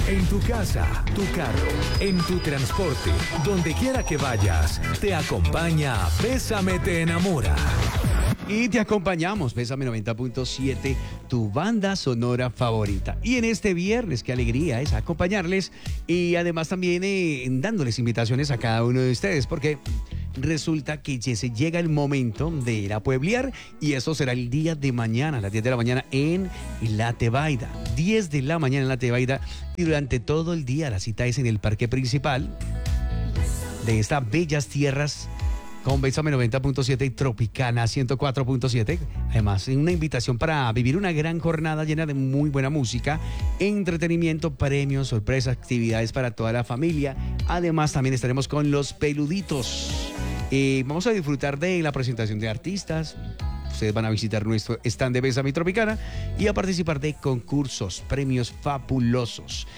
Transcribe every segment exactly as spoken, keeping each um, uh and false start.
En tu casa, tu carro, en tu transporte, donde quiera que vayas, te acompaña Bésame te enamora. Y te acompañamos, Bésame noventa punto siete, tu banda sonora favorita. Y en este viernes, qué alegría es acompañarles y además también eh, dándoles invitaciones a cada uno de ustedes, porque resulta que ya se llega el momento de ir a pueblear y eso será el día de mañana, a las diez de la mañana en La Tebaida. diez de la mañana en La Tebaida y durante todo el día la cita es en el parque principal de estas bellas tierras con Bésame noventa punto siete y Tropicana ciento cuatro punto siete. Además, una invitación para vivir una gran jornada llena de muy buena música, entretenimiento, premios, sorpresas, actividades para toda la familia. Además, también estaremos con Los Peluditos. Eh, vamos a disfrutar de la presentación de artistas. Ustedes van a visitar nuestro stand de Bésame Tropicana y a participar de concursos, premios fabulosos.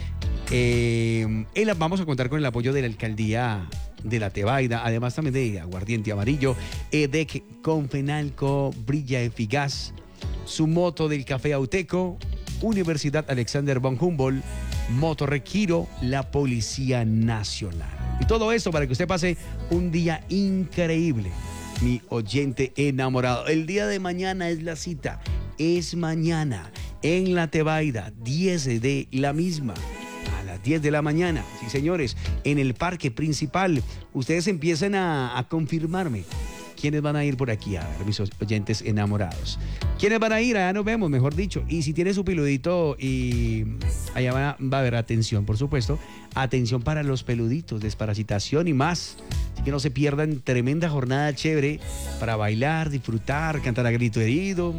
Eh, vamos a contar con el apoyo de la alcaldía de La Tebaida, además también de Aguardiente Amarillo, E D E C, Confenalco, Brilla Eficaz, su moto del Café Auteco, Universidad Alexander von Humboldt, Motorrequiro, la Policía Nacional. Y todo esto para que usted pase un día increíble, mi oyente enamorado. El día de mañana es la cita, es mañana en La Tebaida, diez de la misma. diez de la mañana, sí señores, en el parque principal. Ustedes empiezan a, a confirmarme quiénes van a ir por aquí, a ver, mis oyentes enamorados. ¿Quiénes van a ir? Allá nos vemos, mejor dicho. Y si tiene su peludito, y allá va, va a haber atención, por supuesto. Atención para los peluditos, desparasitación y más. Así que no se pierdan tremenda jornada chévere para bailar, disfrutar, cantar a grito herido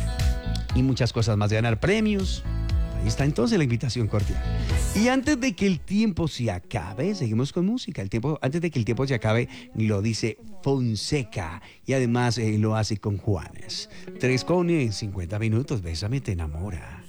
y muchas cosas más, de ganar premios. Ahí está entonces la invitación cordial. Y antes de que el tiempo se acabe, seguimos con música. El tiempo, antes de que el tiempo se acabe, lo dice Fonseca. Y además eh, lo hace con Juanes. Tres con cincuenta minutos, Bésame te enamora.